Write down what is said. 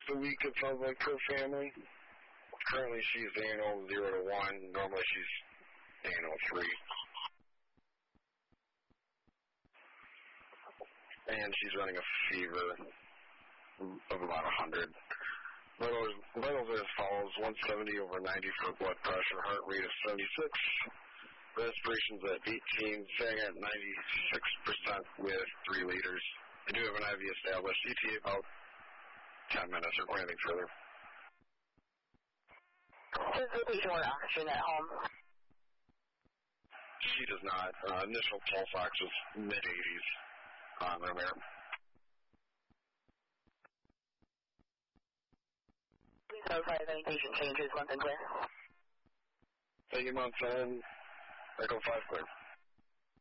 a week, it sounds like, per family. Currently, she's ANO 0 to 1. Normally, she's ANO 3. And she's running a fever of about 100. Vitals are as follows: 170 over 90 for blood pressure, heart rate of 76, respirations at 18, staying at 96% with 3 liters. I do have an IV established. ETA about 10 minutes or anything further. Does the patient want oxygen at home? She does not. Initial pulse ox was mid-80s on her there. Please notify if any patient changes once in clear. Thank you, month 10. Echo 5 clear.